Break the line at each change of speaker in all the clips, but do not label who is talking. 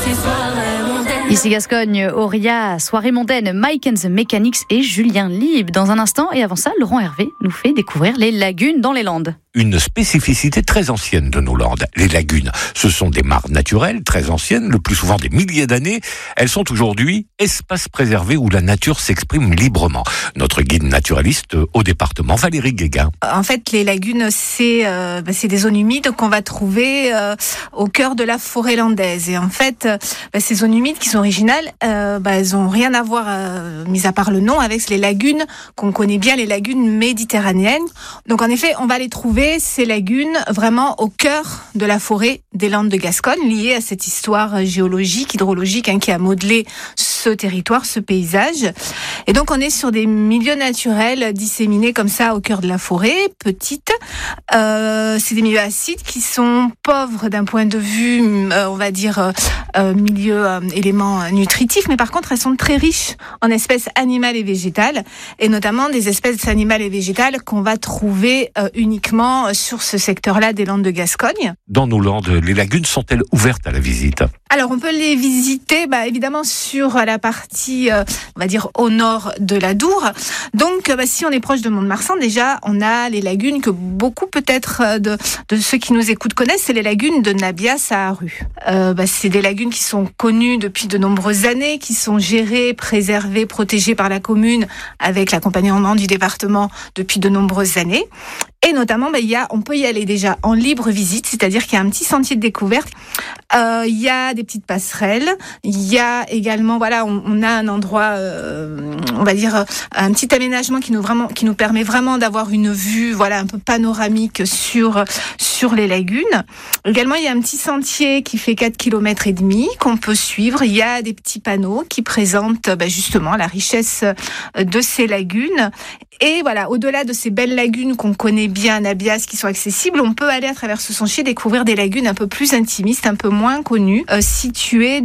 Ici Gascogne, Auria, Soirée mondaine, Mike and the Mechanics et Julien Lieb. Dans un instant, et avant ça, Laurent Hervé nous fait découvrir les lagunes dans les Landes.
Une spécificité très ancienne de nos Landes. Les lagunes, ce sont des mares naturelles très anciennes, le plus souvent des milliers d'années. Elles sont aujourd'hui espaces préservés où la nature s'exprime librement. Notre guide naturaliste au département, Valérie Guéguin.
En fait, les lagunes, c'est des zones humides qu'on va trouver au cœur de la forêt landaise. Et en fait, ces zones humides qui sont originales, elles n'ont rien à voir, mis à part le nom, avec les lagunes qu'on connaît bien, les lagunes méditerranéennes. Donc en effet, on va les trouver, ces lagunes, vraiment au cœur de la forêt des Landes de Gascogne, liées à cette histoire géologique, hydrologique, qui a modelé ce territoire, ce paysage. Et donc on est sur des milieux naturels disséminés comme ça au cœur de la forêt, petites. C'est des milieux acides qui sont pauvres d'un point de vue, on va dire, éléments nutritifs, mais par contre elles sont très riches en espèces animales et végétales, et notamment des espèces animales et végétales qu'on va trouver uniquement sur ce secteur-là des Landes de Gascogne.
Dans nos Landes, les lagunes sont-elles ouvertes à la visite ?
Alors on peut les visiter évidemment sur la partie, on va dire, au nord de la Dour. Donc si on est proche de Mont-de-Marsan, déjà on a les lagunes que beaucoup peut-être de ceux qui nous écoutent connaissent, c'est les lagunes de Nabias à Arru. C'est des lagunes qui sont connues depuis de nombreuses années, qui sont gérées, préservées, protégées par la commune avec l'accompagnement du département depuis de nombreuses années. Et notamment, on peut y aller déjà en libre visite, c'est-à-dire qu'il y a un petit sentier de découverte. Il y a des petites passerelles. Il y a également, on a un endroit, on va dire, un petit aménagement qui nous permet vraiment d'avoir une vue, un peu panoramique sur les lagunes. Également, il y a un petit sentier qui fait 4,5 km qu'on peut suivre. Il y a des petits panneaux qui présentent justement la richesse de ces lagunes. Et au-delà de ces belles lagunes qu'on connaît bien à Nabias, qui sont accessibles, on peut aller à travers ce sentier découvrir des lagunes un peu plus intimistes, un peu moins connues, situées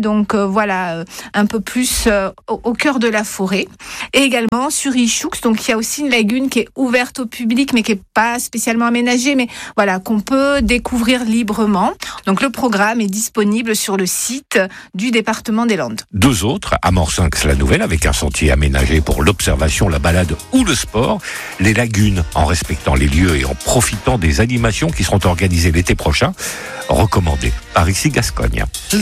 un peu plus au cœur de la forêt. Et également sur Ichoux, donc il y a aussi une lagune qui est ouverte au public, mais qui est pas spécialement aménagée, mais qu'on peut découvrir librement. Donc le programme est disponible sur le site du département des Landes.
2 autres, à Morsinx-la-Nouvelle, avec un sentier aménagé pour l'observation, la balade ou le sport. Les lagunes, en respectant les lieux et en profitant des animations qui seront organisées l'été prochain, recommandées par Ici Gascogne.